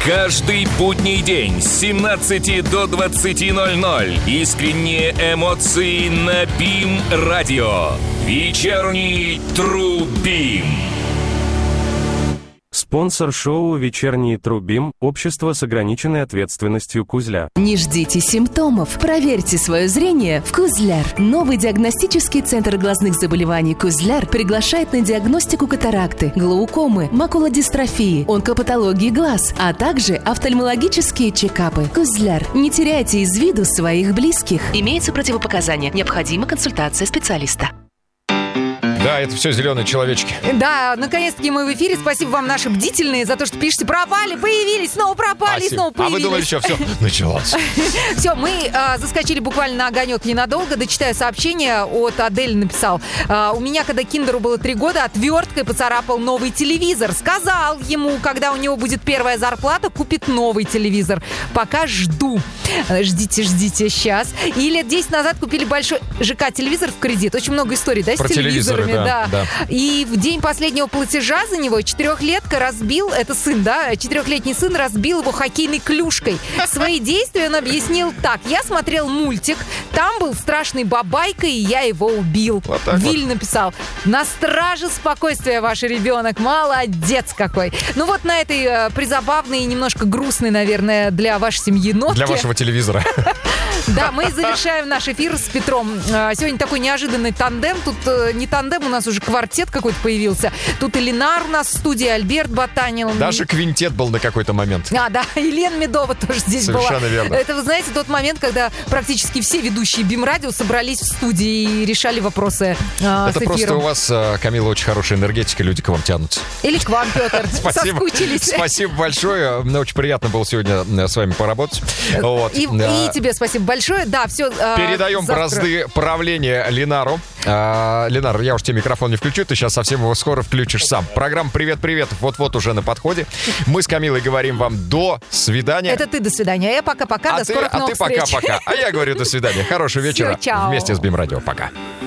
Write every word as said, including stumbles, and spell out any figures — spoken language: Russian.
Каждый будний день с семнадцати до двадцати ноль-ноль. Искренние эмоции на БИМ-радио. Вечерний Трубим. Спонсор шоу «Вечерний Трубим» – общество с ограниченной ответственностью «Кузля». Не ждите симптомов. Проверьте свое зрение в «Кузляр». Новый диагностический центр глазных заболеваний «Кузляр» приглашает на диагностику катаракты, глаукомы, макулодистрофии, онкопатологии глаз, а также офтальмологические чекапы. «Кузляр». Не теряйте из виду своих близких. Имеются противопоказания. Необходима консультация специалиста. Да, это все зеленые человечки. Да, наконец-таки мы в эфире. Спасибо вам, наши бдительные, за то, что пишете: пропали, появились, снова пропали, Спасибо. снова появились. А вы думали, что все началось? Все, мы а, заскочили буквально на огонек ненадолго. Дочитаю сообщение от Адель, написал: а, у меня, когда Киндеру было три года, отверткой поцарапал новый телевизор. Сказал ему, когда у него будет первая зарплата, купит новый телевизор. Пока жду. Ждите, ждите, сейчас. И лет десять назад купили большой ЖК-телевизор в кредит. Очень много историй, да, с Про телевизорами. Да, да. да. И в день последнего платежа за него четырехлетка разбил, это сын, да, четырехлетний сын разбил его хоккейной клюшкой. Свои действия он объяснил так: я смотрел мультик, там был страшный бабайка, и я его убил. Вот так Виль вот. написал: на страже спокойствия ваш ребенок, молодец какой. Ну вот на этой э, призабавной и немножко грустной, наверное, для вашей семьи нотке. Для вашего телевизора. Да, мы завершаем наш эфир с Петром. Сегодня такой неожиданный тандем. Тут не тандем, у нас уже квартет какой-то появился. Тут и Ленар у нас в студии, Альберт Ботанин. Даже квинтет был на какой-то момент. А, да, и Лена Медова тоже здесь была. Совершенно верно. Это, вы знаете, тот момент, когда практически все ведущие БИМ-радио собрались в студии и решали вопросы а, Это с эфиром. просто у вас, Камила, очень хорошая энергетика, люди к вам тянутся. Или к вам, Петр. Спасибо. Соскучились. Спасибо большое. Мне очень приятно было сегодня с вами поработать. Вот. И, и тебе спасибо большое. Да, все. Передаем завтра. бразды правления Ленару. А, Ленар, я уж тебе микрофон не включу, ты сейчас совсем его скоро включишь сам. Программа «Привет-привет» вот-вот уже на подходе. Мы с Камилой говорим вам до свидания. Это ты до свидания, а я пока-пока, а до ты, скорых а новых ты встреч. пока-пока. А я говорю до свидания. Хорошего вечера Всё, чао. вместе с БИМ-радио. Пока.